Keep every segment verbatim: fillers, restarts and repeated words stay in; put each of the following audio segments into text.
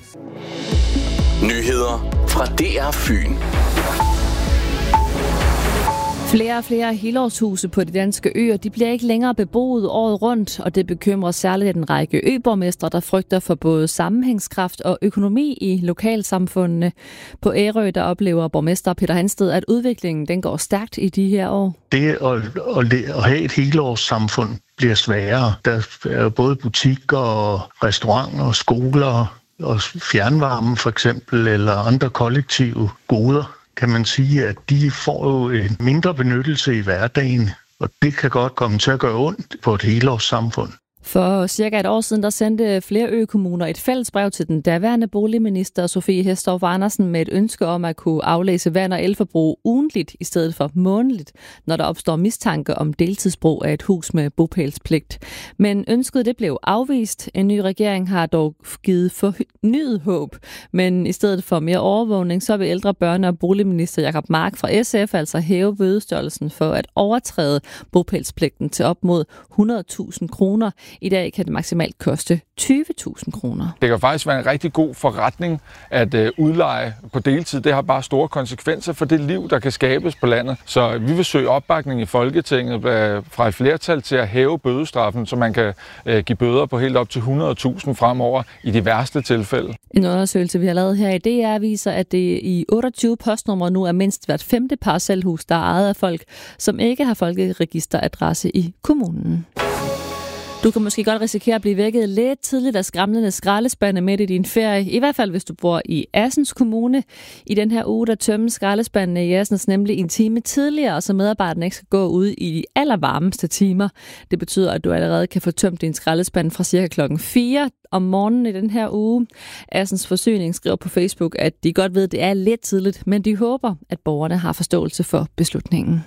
Nyheder fra D R Fyn. Flere og flere helårshuse på de danske øer, de bliver ikke længere beboet året rundt, og det bekymrer særligt en række øborgmestre, der frygter for både sammenhængskraft og økonomi i lokalsamfundene. På Ærø, der oplever borgmester Peter Hansted, at udviklingen den går stærkt i de her år. Det at, at have et helårssamfund bliver sværere. Der er både butikker og restauranter og skoler og fjernvarme for eksempel, eller andre kollektive goder, kan man sige, at de får jo en mindre benyttelse i hverdagen, og det kan godt komme til at gøre ondt på et helårssamfund. For cirka et år siden, der sendte flere økommuner et fælles brev til den daværende boligminister Sofie Hæstorp Andersen med et ønske om at kunne aflæse vand- og elforbrug ugentligt i stedet for månedligt, når der opstår mistanke om deltidsbrug af et hus med bopælspligt. Men ønsket det blev afvist. En ny regering har dog givet fornyet håb, men i stedet for mere overvågning, så vil ældre børne- og boligminister Jacob Mark fra S F altså hæve bødestørrelsen for at overtræde bopælspligten til op mod hundrede tusind kroner. I dag kan det maksimalt koste tyve tusind kroner. Det kan faktisk være en rigtig god forretning at øh, udleje på deltid. Det har bare store konsekvenser for det liv, der kan skabes på landet. Så vi vil søge opbakning i Folketinget øh, fra et flertal til at hæve bødestraffen, så man kan øh, give bøder på helt op til hundrede tusind fremover i de værste tilfælde. En undersøgelse, vi har lavet her i D R, viser, at det i otteogtyve postnumre nu er mindst hvert femte parcelhus, der er ejet af folk, som ikke har folkeregisteradresse i kommunen. Du kan måske godt risikere at blive vækket lidt tidligt af skramlende skraldespande midt i din ferie. I hvert fald, hvis du bor i Assens Kommune. I den her uge, der tømmes skraldespandene i Assens nemlig en time tidligere, så medarbejderne ikke skal gå ud i de allervarmeste timer. Det betyder, at du allerede kan få tømt din skraldespand fra cirka klokken fire om morgenen i den her uge. Assens Forsyning skriver på Facebook, at de godt ved, at det er lidt tidligt, men de håber, at borgerne har forståelse for beslutningen.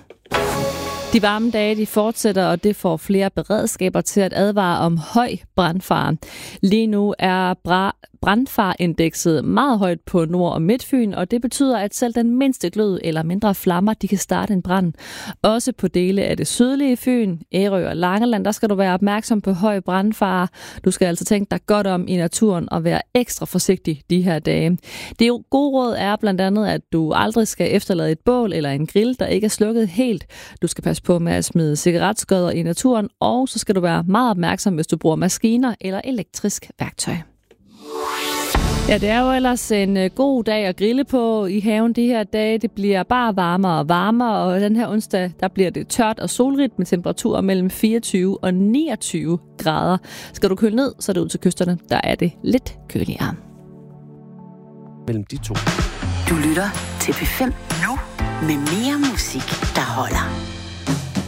De varme dage de fortsætter, og det får flere beredskaber til at advare om høj brandfare. Lige nu er bra- brandfarindekset meget højt på Nord- og Midtfyn, og det betyder, at selv den mindste glød eller mindre flammer, de kan starte en brand. Også på dele af det sydlige Fyn, Ærø og Langeland, der skal du være opmærksom på høj brandfare. Du skal altså tænke dig godt om i naturen og være ekstra forsigtig de her dage. Det gode råd er blandt andet, at du aldrig skal efterlade et bål eller en grill, der ikke er slukket helt. Du skal passe på med at smide cigaretskodder i naturen, og så skal du være meget opmærksom, hvis du bruger maskiner eller elektrisk værktøj. Ja, det er jo ellers en god dag at grille på i haven de her dage. Det bliver bare varmere og varmere, og den her onsdag, der bliver det tørt og solrigt med temperaturer mellem fireogtyve og niogtyve grader. Skal du køle ned, så er det ud til kysterne. Der er det lidt køligere. Mellem de to. Du lytter til P fem nu med mere musik, der holder.